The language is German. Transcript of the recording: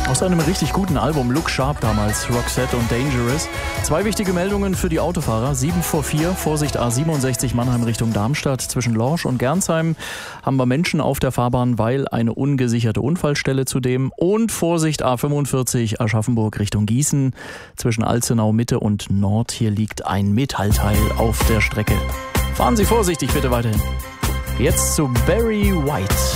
Aus einem richtig guten Album, Look Sharp damals, Roxette und Dangerous. 2 wichtige Meldungen für die Autofahrer. 7 vor 4, Vorsicht A67 Mannheim Richtung Darmstadt. Zwischen Lorsch und Gernsheim haben wir Menschen auf der Fahrbahn, weil eine ungesicherte Unfallstelle zudem. Und Vorsicht A45 Aschaffenburg Richtung Gießen. Zwischen Alzenau Mitte und Nord. Hier liegt ein Metallteil auf der Strecke. Fahren Sie vorsichtig bitte weiterhin. Jetzt zu Barry White.